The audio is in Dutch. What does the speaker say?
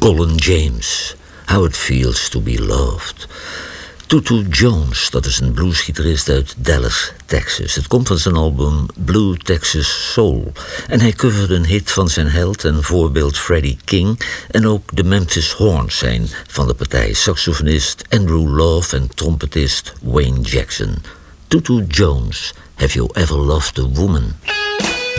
Colin James, How It Feels to Be Loved. Tutu Jones, dat is een bluesgitarist uit Dallas, Texas. Het komt van zijn album Blue Texas Soul. En hij coverde een hit van zijn held en voorbeeld Freddie King. En ook de Memphis Horns zijn van de partij. Saxofonist Andrew Love en trompetist Wayne Jackson. Tutu Jones, Have You Ever Loved a Woman?